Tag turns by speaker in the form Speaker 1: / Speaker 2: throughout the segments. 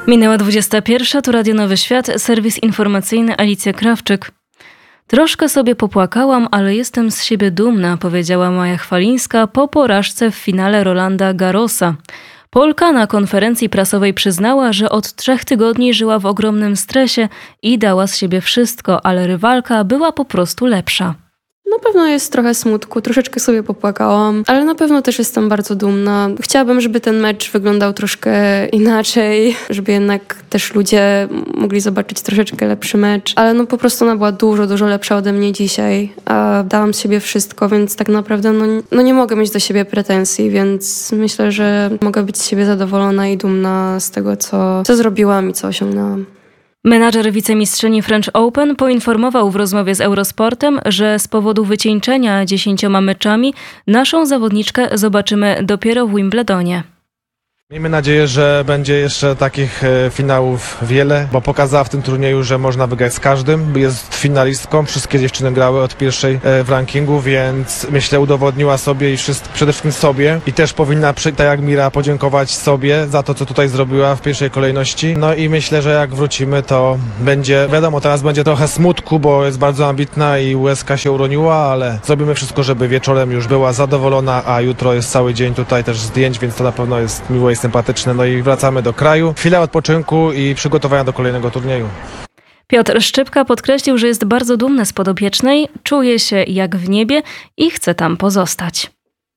Speaker 1: Minęła 21, tu Radio Nowy Świat, serwis informacyjny Alicja Krawczyk. Troszkę sobie popłakałam, ale jestem z siebie dumna, powiedziała Maja Chwalińska po porażce w finale Rolanda Garrosa. Polka na konferencji prasowej przyznała, że od 3 tygodni żyła w ogromnym stresie i dała z siebie wszystko, ale rywalka była po prostu lepsza.
Speaker 2: Na pewno jest trochę smutku, troszeczkę sobie popłakałam, ale na pewno też jestem bardzo dumna. Chciałabym, żeby ten mecz wyglądał troszkę inaczej, żeby jednak też ludzie mogli zobaczyć troszeczkę lepszy mecz, ale po prostu ona była dużo lepsza ode mnie dzisiaj, a dałam z siebie wszystko, więc tak naprawdę nie mogę mieć do siebie pretensji, więc myślę, że mogę być z siebie zadowolona i dumna z tego, co zrobiłam i co osiągnęłam.
Speaker 1: Menadżer wicemistrzyni French Open poinformował w rozmowie z Eurosportem, że z powodu wycieńczenia 10 meczami naszą zawodniczkę zobaczymy dopiero w Wimbledonie.
Speaker 3: Miejmy nadzieję, że będzie jeszcze takich finałów wiele, bo pokazała w tym turnieju, że można wygrać z każdym. Jest finalistką, wszystkie dziewczyny grały od pierwszej w rankingu, więc myślę udowodniła sobie i przede wszystkim sobie i też powinna, tak jak Mira, podziękować sobie za to, co tutaj zrobiła w pierwszej kolejności. No i myślę, że jak wrócimy, to będzie, wiadomo, teraz będzie trochę smutku, bo jest bardzo ambitna i łezka się uroniła, ale zrobimy wszystko, żeby wieczorem już była zadowolona, a jutro jest cały dzień tutaj też zdjęć, więc to na pewno jest miłe i sympatyczne. No i wracamy do kraju. Chwila odpoczynku i przygotowania do kolejnego turnieju.
Speaker 1: Piotr Szczypka podkreślił, że jest bardzo dumny z podopiecznej, czuje się jak w niebie i chce tam pozostać.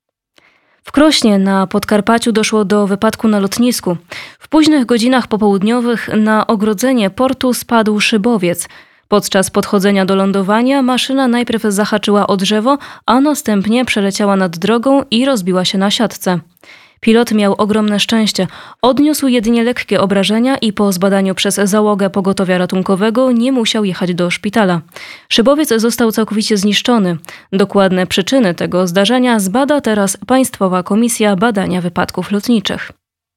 Speaker 1: W Krośnie na Podkarpaciu doszło do wypadku na lotnisku. W późnych godzinach popołudniowych na ogrodzenie portu spadł szybowiec. Podczas podchodzenia do lądowania maszyna najpierw zahaczyła o drzewo, a następnie przeleciała nad drogą i rozbiła się na siatce. Pilot miał ogromne szczęście. Odniósł jedynie lekkie obrażenia i po zbadaniu przez załogę pogotowia ratunkowego nie musiał jechać do szpitala. Szybowiec został całkowicie zniszczony. Dokładne przyczyny tego zdarzenia zbada teraz Państwowa Komisja Badania Wypadków Lotniczych.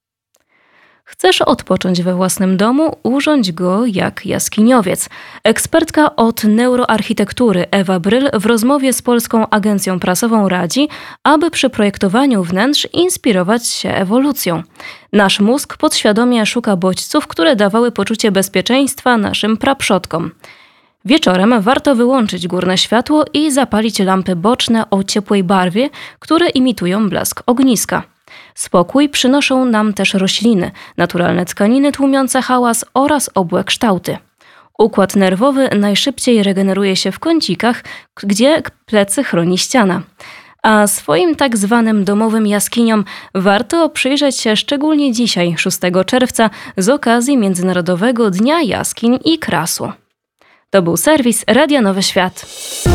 Speaker 1: Chcesz odpocząć we własnym domu? Urządź go jak jaskiniowiec. Ekspertka od neuroarchitektury Ewa Bryl w rozmowie z Polską Agencją Prasową radzi, aby przy projektowaniu wnętrz inspirować się ewolucją. Nasz mózg podświadomie szuka bodźców, które dawały poczucie bezpieczeństwa naszym praprzodkom. Wieczorem warto wyłączyć górne światło i zapalić lampy boczne o ciepłej barwie, które imitują blask ogniska. Spokój przynoszą nam też rośliny, naturalne tkaniny tłumiące hałas oraz obłe kształty. Układ nerwowy najszybciej regeneruje się w kącikach, gdzie plecy chroni ściana. A swoim tak zwanym domowym jaskiniom warto przyjrzeć się szczególnie dzisiaj, 6 czerwca, z okazji Międzynarodowego Dnia Jaskiń i Krasu. To był serwis Radia Nowy Świat.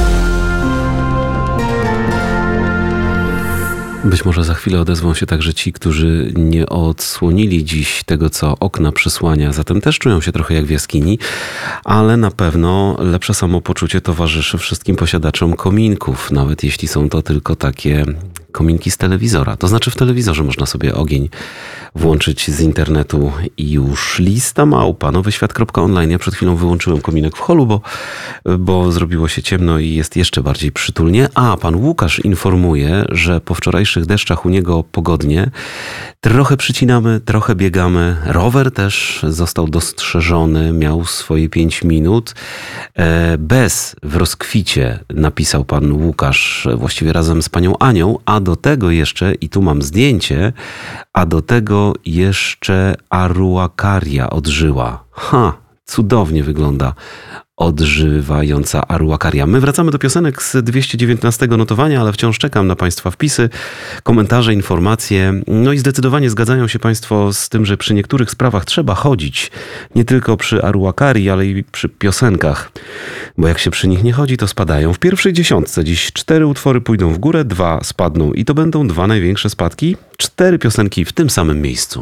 Speaker 4: Być może za chwilę odezwą się także ci, którzy nie odsłonili dziś tego, co okna przysłania, zatem też czują się trochę jak w jaskini, ale na pewno lepsze samopoczucie towarzyszy wszystkim posiadaczom kominków, nawet jeśli są to tylko takie kominki z telewizora. To znaczy w telewizorze można sobie ogień włączyć z internetu i już lista małpa, nowyświat.online. Ja przed chwilą wyłączyłem kominek w holu, bo zrobiło się ciemno i jest jeszcze bardziej przytulnie. A pan Łukasz informuje, że po wczorajszych deszczach u niego pogodnie. Trochę przycinamy, trochę biegamy. Rower też został dostrzeżony, miał swoje 5 minut. Bez w rozkwicie, napisał pan Łukasz, właściwie razem z panią Anią, a do tego jeszcze, i tu mam zdjęcie, a do tego jeszcze Araucaria odżyła. Cudownie wygląda odżywająca Araucaria. My wracamy do piosenek z 219 notowania, ale wciąż czekam na Państwa wpisy, komentarze, informacje. No i zdecydowanie zgadzają się Państwo z tym, że przy niektórych sprawach trzeba chodzić. Nie tylko przy Araucarii, ale i przy piosenkach. Bo jak się przy nich nie chodzi, to spadają. W pierwszej dziesiątce dziś 4 utwory pójdą w górę, 2 spadną. I to będą 2 największe spadki. 4 piosenki w tym samym miejscu.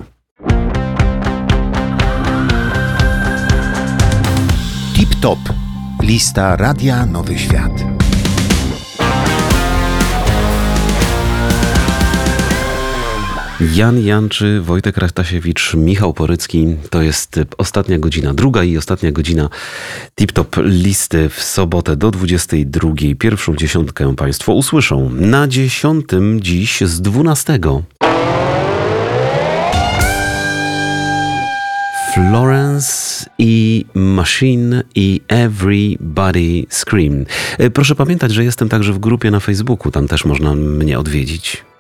Speaker 5: Tip Top. Lista Radia Nowy Świat.
Speaker 4: Jan Janczy, Wojtek Rastasiewicz, Michał Porycki. To jest ostatnia godzina, druga i ostatnia godzina tip-top listy w sobotę do 22. Pierwszą dziesiątkę Państwo usłyszą. Na 10 dziś z 12. Dance i Machine i Everybody Scream. Proszę pamiętać, że jestem także w grupie na Facebooku, tam też można mnie odwiedzić.